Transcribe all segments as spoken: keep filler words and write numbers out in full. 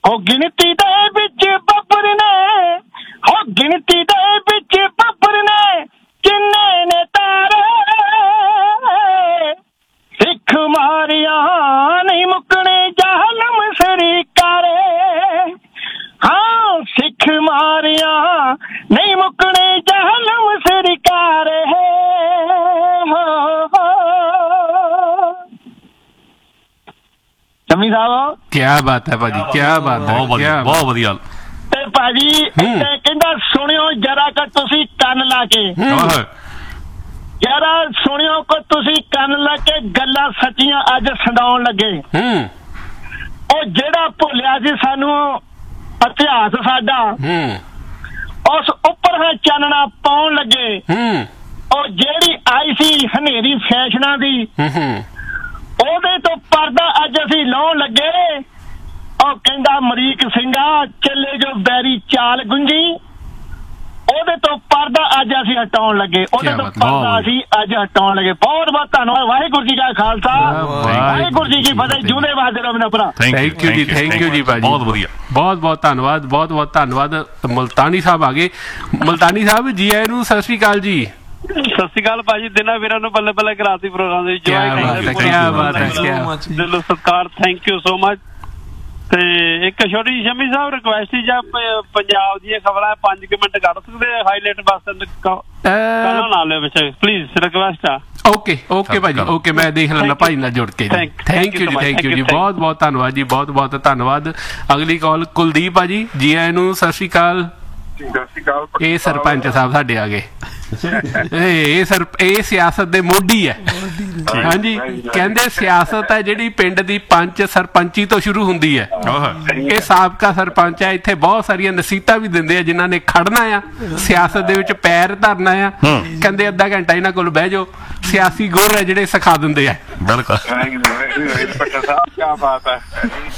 ਹੋ ਗਿਣਤੀ ਦੇ ਵਿੱਚ ਬੱਬਰ ਨੇ, ਹੋ ਗਿਣਤੀ ਦੇ ਵਿੱਚ ਬੱਬਰ ਨੇ, ਕਿੰਨੇ ਨੇ ਤਾਰੇ ਸਿੱਖ ਮਾਰਿਆ ਨਹੀਂ ਮੁੱਕਣੇ ਜ਼ਾਲਮ ਸਰਕਾਰੇ। ਹਾਂ ਸਿੱਖ ਮਾਰਿਆ ਨਹੀਂ ਮੁੱਕਣੇ ਜ਼ਾਲਮ ਸਰਕਾਰੇ। ਸ਼ਮੀ ਸਾਹਿਬ ਕਿਆ ਬਾਤ ਹੈ ਭਾਜੀ, ਕਿਆ ਬਾਤ ਹੈ, ਬਹੁਤ ਵਧੀਆ। ਤੇ ਭਾਜੀ ਕਹਿੰਦਾ ਸੁਣਿਓ ਜਰਾ ਕਿ ਤੁਸੀਂ ਕੰਨ ਲਾ ਕੇ, ਜਰਾ ਸੁਣਿਓ ਕਿ ਤੁਸੀਂ ਕੰਨ ਲਾ ਕੇ, ਗੱਲਾਂ ਸੱਚੀਆਂ ਅੱਜ ਸੁਣਾਉਣ ਲੱਗੇ। ਉਹ ਜਿਹੜਾ ਭੁੱਲਿਆ ਸੀ ਸਾਨੂੰ ਇਤਿਹਾਸ ਸਾਡਾ, ਉਸ ਉੱਪਰ ਹੈ ਚਾਨਣਾ ਪਾਉਣ ਲੱਗੇ। ਉਹ ਜਿਹੜੀ ਆਈ ਸੀ ਹਨੇਰੀ ਫੈਸ਼ਨਾਂ ਦੀ, ਉਹਦੇ ਤੋਂ ਪਰਦਾ ਅੱਜ ਅਸੀਂ ਲਾਉਣ ਲੱਗੇ। ਉਹ ਕਹਿੰਦਾ ਅਮਰੀਕ ਸਿੰਘਾ ਚੱਲੇ ਜੋ ਬੈਰੀ ਚਾਲ ਗੁੰਜੀ, ਉਹਦੇ ਤੋਂ ਪਰਦਾ ਅੱਜ ਅਸੀਂ ਹਟਾਉਣ ਲੱਗੇ, ਉਹਦੇ ਤੋਂ ਪਰਦਾ ਅਸੀਂ ਅੱਜ ਹਟਾਉਣ ਲੱਗੇ। ਬਹੁਤ ਬਹੁਤ ਧੰਨਵਾਦ। ਵਾਹਿਗੁਰੂ ਜੀ ਕਾ ਖਾਲਸਾ, ਵਾਹਿਗੁਰੂ ਜੀ ਕੀ ਫਤਿਹ। ਜੂਦੇ ਵਾਸਤੇ ਰਹੋ ਮੇਰਾ ਭਰਾ। ਥੈਂਕ ਯੂ ਜੀ, ਥੈਂਕ ਯੂ ਜੀ ਭਾਜੀ, ਬਹੁਤ ਵਧੀਆ, ਬਹੁਤ ਬਹੁਤ ਧੰਨਵਾਦ, ਬਹੁਤ ਬਹੁਤ ਧੰਨਵਾਦ। ਮੁਲਤਾਨੀ ਸਾਹਿਬ ਆ ਗਏ। ਮੁਲਤਾਨੀ ਸਾਹਿਬ ਜੀ ਆਏ ਨੂੰ ਸਤਿ ਸ਼੍ਰੀ ਅਕਾਲ ਜੀ। ਸਤਿ ਸ਼੍ਰੀ ਅਕਾਲ ਭਾਜੀ, ਦਿਨਾਂ ਵੀਰਾਂ ਨੂੰ ਬੱਲੇ ਬੱਲੇ ਕਰਾਤੀ ਪ੍ਰੋਗਰਾਮ ਦੇ ਵਿੱਚ। ਦਿਲੋਂ ਸਤਿਕਾਰ, ਥੈਂਕ ਯੂ ਸੋ ਮਚ। ਤੇ ਇੱਕ ਛੋਟੀ ਜਿਹੀ ਸ਼ਮੀ ਸਾਹਿਬ ਰਿਕੁਐਸਟ ਹੀ, ਜਾਂ ਪੰਜਾਬ ਦੀਆਂ ਖਬਰਾਂ ਪੰਜ ਕੁ ਮਿੰਟ ਕੱਢ ਸਕਦੇ ਆ ਹਾਈਲਾਈਟ ਵਾਸਤੇ, ਨਾ ਲਿਓ ਵਿੱਚ ਪਲੀਜ਼, ਰਿਕੁਐਸਟ ਆ। ਓਕੇ ਓਕੇ ਭਾਜੀ, ਓਕੇ ਮੈਂ ਦੇਖ ਲੈਣਾ ਭਾਈ ਨਾਲ ਜੁੜ ਕੇ। ਥੈਂਕ ਯੂ ਜੀ, ਥੈਂਕ ਯੂ ਜੀ, ਬਹੁਤ ਬਹੁਤ ਧੰਨਵਾਦ ਜੀ, ਬਹੁਤ ਬਹੁਤ ਧੰਨਵਾਦ। ਅਗਲੀ ਕਾਲ ਕੁਲਦੀਪ ਭਾਜੀ, ਜੀ ਆਇਆਂ ਨੂੰ, ਸਤਿ ਸ਼੍ਰੀ ਅਕਾਲ। ਇਹ ਸਰਪੰਚ ਸਾਹਿਬ ਸਾਡੇ ਆ ਗਏ। ਇਹ ਸਰ ਇਹ ਸਿਆਸਤ ਦੇ ਮੋਢੀ ਹੈ। ਹਾਂਜੀ, ਕਹਿੰਦੇ ਸਿਆਸਤ ਹੈ ਜਿਹੜੀ ਪਿੰਡ ਦੀ ਪੰਚ ਸਰਪੰਚੀ ਤੋਂ ਸ਼ੁਰੂ ਹੁੰਦੀ ਹੈ। ਇਹ ਸਾਬਕਾ ਸਰਪੰਚ ਹੈ, ਇੱਥੇ ਬਹੁਤ ਸਾਰੀਆਂ ਨਸੀਹਤਾਂ ਵੀ ਦਿੰਦੇ ਆ ਜਿਨ੍ਹਾਂ ਨੇ ਖੜਨਾ ਆ ਸਿਆਸਤ ਦੇ ਵਿੱਚ, ਪੈਰ ਧਰਨਾ ਆ। ਕਹਿੰਦੇ ਅੱਧਾ ਘੰਟਾ ਇਹਨਾਂ ਕੋਲ ਬਹਿ ਜਾਓ, ਸਿਆਸੀ ਗੁਰ ਹੈ ਜਿਹੜੇ ਸਿਖਾ ਦਿੰਦੇ ਆ। ਬਿਲਕੁਲ, ਕਿਆ ਬਾਤ ਹੈ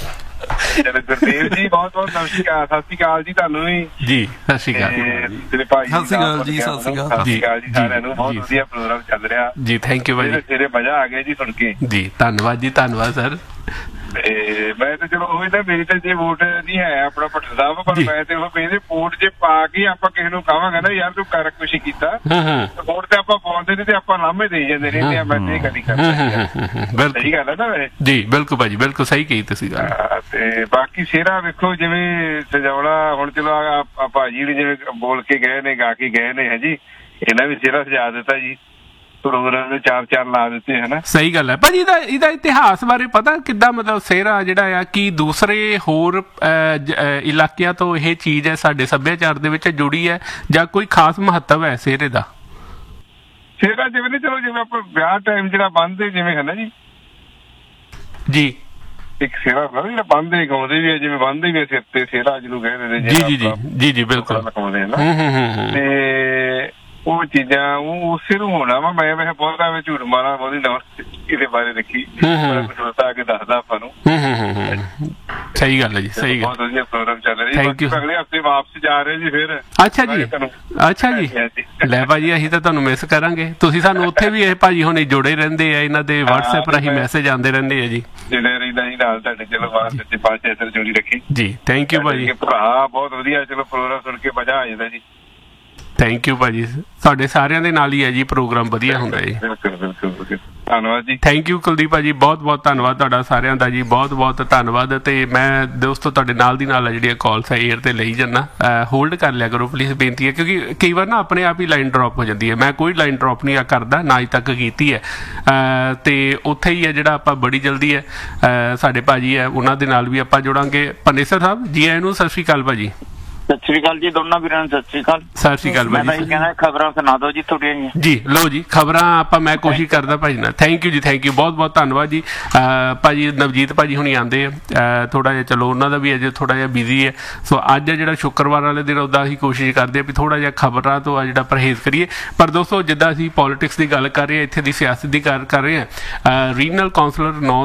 ਗੁਰਦੇਵ ਜੀ, ਬਹੁਤ ਬਹੁਤ ਸਤਿ ਸ਼੍ਰੀ ਅਕਾਲ। ਸਤਿ ਸ਼੍ਰੀ ਅਕਾਲ ਜੀ ਤੁਹਾਨੂੰ ਵੀ ਜੀ। ਸਤਿ ਸ਼੍ਰੀ ਅਕਾਲ ਤੇਰੇ ਭਾਈ, ਸਤਿ ਸ਼੍ਰੀ ਅਕਾਲ ਜੀ, ਸਤਿ ਸ਼੍ਰੀ ਅਕਾਲ ਜੀ ਸਾਰਿਆਂ ਨੂੰ। ਬਹੁਤ ਵਧੀਆ ਪ੍ਰੋਗਰਾਮ ਚੱਲ ਰਿਹਾ ਜੀ, ਥੈਂਕ ਯੂ ਭਾਈ। ਤੇਰੇ ਮਜ਼ਾ ਆ ਗਿਆ ਜੀ ਸੁਣ ਕੇ ਜੀ, ਧੰਨਵਾਦ ਜੀ, ਧੰਨਵਾਦ ਸਰ। ਤੇ ਮੈਂ ਤਾਂ ਚਲੋ ਉਹੀ ਨਾ, ਮੇਰੀ ਤਾਂ ਜੇ ਵੋਟ ਨਹੀਂ ਹੈ ਆਪਣਾ ਭੱਟਰ ਸਾਹਿਬ, ਪਰ ਮੈਂ ਤੇ ਉਹ ਕਹਿੰਦੇ ਵੋਟ ਜੇ ਪਾ ਕੇ ਆਪਾਂ ਕਿਸੇ ਨੂੰ ਕਹਾਂਗੇ ਨਾ ਯਾਰ ਤੂੰ ਕਰ ਕੁਛ ਕੀਤਾ, ਵੋਟ ਤੇ ਆਪਾਂ ਪਾਉਂਦੇ ਨੇ ਤੇ ਆਪਾਂ ਲਾਮੇ ਦੇਈ ਜਾਂਦੇ ਰਹਿੰਦੇ ਆ। ਮੈਂ ਤੇ ਕਦੀ ਕਰਦਾ ਸਹੀ ਗੱਲ ਹੈ ਨਾ ਵੈਸੇ ਜੀ। ਬਿਲਕੁਲ ਭਾਜੀ, ਬਿਲਕੁਲ ਸਹੀ ਕਹੀ ਤੁਸੀਂ ਗੱਲ। ਤੇ ਬਾਕੀ ਸਿਹਰਾ ਵੇਖੋ, ਜਿਵੇਂ ਸਜਾਉਣਾ ਹੁਣ ਚਲੋ ਭਾਜੀ ਨੇ ਜਿਵੇਂ ਬੋਲ ਕੇ ਗਏ ਨੇ, ਗਾ ਕੇ ਗਏ ਨੇ, ਹੈ ਜੀ, ਇਹਨਾਂ ਵੀ ਸਿਹਰਾ ਸਜਾ ਦਿੱਤਾ ਜੀ, ਪ੍ਰੋਗਰਾਮ ਨੇ ਚਾਰ ਚਾਰ ਲਾ ਦਿੱਤੇ, ਹਨਾ। ਸਹੀ ਗੱਲ ਹੈ ਭਾਜੀ। ਇਹਦਾ ਇਹਦਾ ਇਤਿਹਾਸ ਬਾਰੇ ਪਤਾ ਕਿੱਦਾਂ, ਮਤਲਬ ਸਿਹਰਾ ਜਿਹੜਾ ਆ ਕੀ ਦੂਸਰੇ ਹੋਰ ਇਲਾਕਿਆਂ ਤੋਂ ਇਹ ਚੀਜ਼ ਹੈ ਸਾਡੇ ਸੱਭਿਆਚਾਰ ਦੇ ਵਿੱਚ ਜੁੜੀ ਹੈ, ਜਾਂ ਕੋਈ ਖਾਸ ਮਹੱਤਵ ਹੈ ਸਿਹਰੇ ਦਾ? ਸਿਹਰਾ ਜਿਵੇਂ ਨੇ ਚਲੋ ਜਿਵੇਂ ਆਪਾਂ ਵਿਆਹ ਟਾਈਮ ਜਿਹੜਾ ਬੰਨ੍ਹਦੇ ਜਿਵੇਂ ਹੈ ਨਾ ਜੀ, ਜੀ ਇੱਕ ਸਿਹਰਾ ਹੁੰਦਾ ਜਿਹੜਾ ਬੰਨ੍ਹਦੇ ਗਾਉਂਦੇ ਵੀ, ਜਿਵੇਂ ਬੰਨ੍ਹਦੇ ਵੀ ਸਿਰ ਤੇ ਸਿਹਰਾ ਜਿਹਨੂੰ ਕਹਿੰਦੇ ਨੇ ਜੀ ਜੀ ਜੀ ਜੀ ਜੀ ਬਿਲਕੁਲ ਲਗਾਉਂਦੇ ਨਾ। ਤੇ ਉਹ ਚੀਜ਼ਾਂ ਉਹ ਉਸੇ ਨੂੰ ਹੋਣਾ ਵਾ। ਮੈਂ ਵੈਸੇ ਬਹੁਤਾ ਮੈਂ ਝੂਠ ਮਾਰਾਂ ਬਹੁਤੀ ਨਾ ਇਹਦੇ ਬਾਰੇ ਦੇਖੀ, ਆ ਕੇ ਦੱਸਦਾ ਆਪਾਂ ਨੂੰ। ਸਹੀ ਗੱਲ ਹੈ ਜੀ, ਸਹੀ ਗੱਲ। ਬਹੁਤ ਵਧੀਆ ਪ੍ਰੋਗਰਾਮ ਚੱਲ ਰਿਹਾ ਜੀ। ਅਗਲੇ ਹਫ਼ਤੇ ਵਾਪਸ ਜਾ ਰਹੇ ਜੀ ਫਿਰ। ਅੱਛਾ ਜੀ, ਅੱਛਾ ਜੀ। ਲੈ ਭਾਜੀ, ਅਸੀਂ ਤਾਂ ਤੁਹਾਨੂੰ ਮਿਸ ਕਰਾਂਗੇ। ਤੁਸੀਂ ਸਾਨੂੰ ਉੱਥੇ ਵੀ ਇਹ ਭਾਜੀ ਹੁਣੇ ਜੁੜੇ ਰਹਿੰਦੇ ਆ, ਇਹਨਾਂ ਦੇ ਵਟਸਐਪ ਰਾਹੀਂ ਮੈਸੇਜ ਆਉਂਦੇ ਰਹਿੰਦੇ ਆ ਜੀ। ਜਿਹੜੇ ਰਹਿੰਦਾ ਜੀ ਨਾਲ ਤੁਹਾਡੇ, ਚਲੋ ਬਾਅਦ ਪੰਜ ਛੇ ਸਿਰ ਜੋੜੀ ਰੱਖੀ ਜੀ। ਥੈਂਕ ਯੂ ਭਾਜੀ, ਭਰਾ ਬਹੁਤ ਵਧੀਆ। ਚਲੋ ਪ੍ਰੋਗਰਾਮ ਸੁਣ ਕੇ ਮਜ਼ਾ ਆ ਜਾਂਦਾ ਜੀ। ਥੈਂਕ ਯੂ ਭਾਜੀ, ਸਾਡੇ ਸਾਰਿਆਂ ਦੇ ਨਾਲ ਹੀ ਹੈ ਜੀ ਪ੍ਰੋਗਰਾਮ, ਵਧੀਆ ਹੁੰਦਾ ਜੀ। ਬਿਲਕੁਲ ਬਿਲਕੁਲ, ਧੰਨਵਾਦ ਜੀ। ਥੈਂਕ ਯੂ ਕੁਲਦੀਪ ਭਾਜੀ, ਬਹੁਤ ਬਹੁਤ ਧੰਨਵਾਦ ਤੁਹਾਡਾ ਸਾਰਿਆਂ ਦਾ ਜੀ, ਬਹੁਤ ਬਹੁਤ ਧੰਨਵਾਦ। ਤੇ ਮੈਂ ਦੋਸਤੋ ਤੁਹਾਡੇ ਨਾਲ ਦੀ ਨਾਲ ਜਿਹੜੀਆਂ ਕਾਲਸ ਹੈ ਏਅਰ ਤੇ ਲਈ ਜਾਂਦਾ, ਹੋਲਡ ਕਰ ਲਿਆ ਕਰੋ ਪਲੀਜ਼, ਬੇਨਤੀ ਹੈ, ਕਿਉਂਕਿ ਕਈ ਵਾਰ ਨਾ ਆਪਣੇ ਆਪ ਹੀ ਲਾਈਨ ਡਰੋਪ ਹੋ ਜਾਂਦੀ ਹੈ। ਮੈਂ ਕੋਈ ਲਾਈਨ ਡਰੋਪ ਨਹੀਂ ਕਰਦਾ, ਨਾ ਅਜੇ ਤੱਕ ਕੀਤੀ ਹੈ। ਤੇ ਉੱਥੇ ਹੀ ਹੈ ਜਿਹੜਾ ਆਪਾਂ ਬੜੀ ਜਲਦੀ ਹੈ ਸਾਡੇ ਭਾਜੀ ਹੈ ਉਹਨਾਂ ਦੇ ਨਾਲ ਵੀ ਆਪਾਂ ਜੁੜਾਂਗੇ। ਪਨੇਸਰ ਸਾਹਿਬ ਜੀ ਆਇਆਂ ਨੂੰ, ਸਤਿ ਸ਼੍ਰੀ ਅਕਾਲ ਭਾਜੀ। ਸਤਿ ਸ਼੍ਰੀ ਅਕਾਲ ਜੀ ਦੋਨਾਂ ਵੀਰਾਂ ਨੂੰ, ਸਤਿ ਸ਼੍ਰੀ ਅਕਾਲ। ਸਤਿ ਸ਼੍ਰੀ ਅਕਾਲ ਭਾਜੀ। ਮੈਂ ਤਾਂ ਕਹਿੰਦਾ ਖਬਰਾਂ ਸੁਣਾ ਦਿਓ ਜੀ ਤੁਹਾਡੀਆਂ ਜੀ। ਲਓ ਜੀ ਖਬਰਾਂ ਆਪਾਂ, ਮੈਂ ਕੋਸ਼ਿਸ਼ ਕਰਦਾ ਭਾਜੀ ਨਾਲ। ਥੈਂਕ ਯੂ ਜੀ, ਥੈਂਕ ਯੂ, ਬਹੁਤ ਬਹੁਤ ਧੰਨਵਾਦ ਜੀ। ਭਾਜੀ ਨਵਜੀਤ ਭਾਜੀ ਹੁਣੀ ਆਉਂਦੇ ਆ ਥੋੜਾ ਜਿਹਾ, ਚਲੋ ਉਹਨਾਂ ਦਾ ਵੀ ਅਜੇ ਥੋੜਾ ਜਿਹਾ ਬਿਜ਼ੀ ਹੈ। ਸੋ ਅੱਜ ਜਿਹੜਾ ਸ਼ੁੱਕਰਵਾਰ ਵਾਲੇ ਦਿਨ ਉੱਦਾਂ ਅਸੀਂ ਕੋਸ਼ਿਸ਼ ਕਰਦੇ ਹਾਂ ਵੀ ਥੋੜਾ ਜਿਹਾ ਖਬਰਾਂ ਤੋਂ ਆ ਜਿਹੜਾ ਪਰਹੇਜ਼ ਕਰੀਏ। ਪਰ ਦੋਸਤੋ ਜਿੱਦਾਂ ਅਸੀਂ ਪੋਲੀਟਿਕਸ ਦੀ ਗੱਲ ਕਰ ਰਹੇ ਹਾਂ, ਇੱਥੇ ਦੀ ਸਿਆਸਤ ਦੀ ਗੱਲ ਕਰ ਰਹੇ ਹਾਂ, ਰੀਜਨਲ ਕਾਉਂਸਲਰ ਨੌ